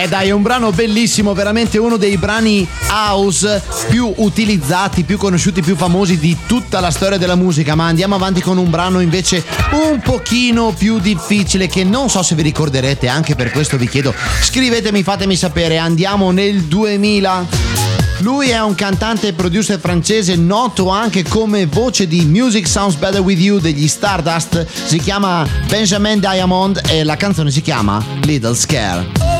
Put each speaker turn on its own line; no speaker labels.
Dai, è un brano bellissimo, veramente uno dei brani house più utilizzati, più conosciuti, più famosi di tutta la storia della musica. Ma andiamo avanti con un brano invece un pochino più difficile, che non so se vi ricorderete, anche per questo vi chiedo, scrivetemi, fatemi sapere. Andiamo nel 2000. Lui è un cantante e producer francese noto anche come voce di Music Sounds Better With You degli Stardust. Si chiama Benjamin Diamond e la canzone si chiama Little Scare.